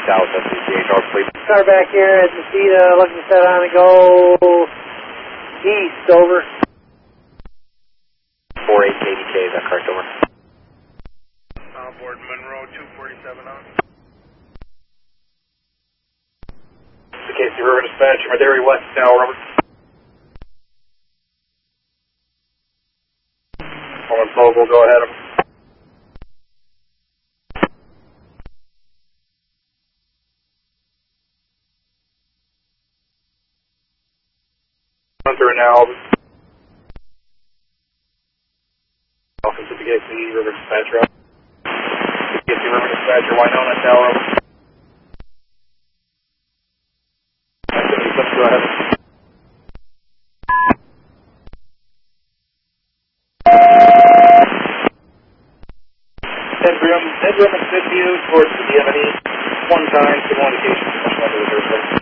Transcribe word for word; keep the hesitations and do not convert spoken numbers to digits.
south of the C H R fleet. Car back here at the Cedar, looking to set on and go east, over. four eight eighty K, is that correct, over? Onboard Monroe, two forty-seven on. The K C River Dispatch, Madera West, Tower, over. One Fogle, go ahead. Hunter and Alvin. Welcome to the K C River Dispatch route. K C River Dispatcher, Winona Tower. Go ahead. Headroom, headroom and fifty towards the D M N E. One time, signal indication, special under the airplane.